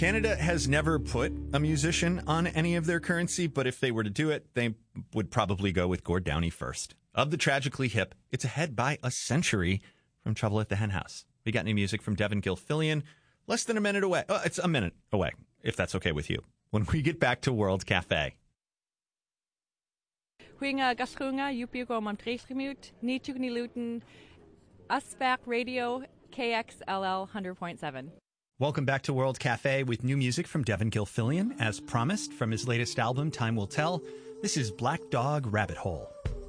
Canada has never put a musician on any of their currency, but if they were to do it, they would probably go with Gord Downie first. Of the Tragically Hip, it's ahead by a century from Trouble at the Hen House. We got new music from Devin Gilfillian, less than a minute away. Oh, it's a minute away, if that's okay with you, when we get back to World Cafe. Goeie gastroenga, Jupio go am Dreesgemuut, Nietjuk ni Luton, Asback Radio, KXLL 100.7. Welcome back to World Cafe with new music from Devin Gilfillian, as promised from his latest album, Time Will Tell. This is Black Dog Rabbit Hole.